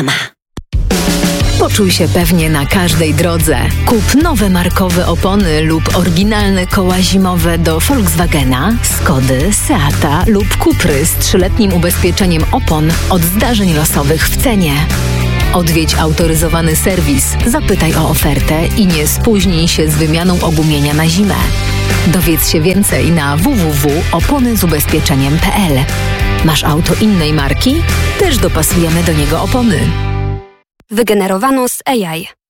Poczuj się pewnie na każdej drodze. Kup nowe markowe opony lub oryginalne koła zimowe do Volkswagena, Skody, Seata lub Cupry z 3-letnim ubezpieczeniem opon od zdarzeń losowych w cenie. Odwiedź autoryzowany serwis, zapytaj o ofertę i nie spóźnij się z wymianą ogumienia na zimę. Dowiedz się więcej na www.oponyzubezpieczeniem.pl. Masz auto innej marki? Też dopasujemy do niego opony. Wygenerowano z AI.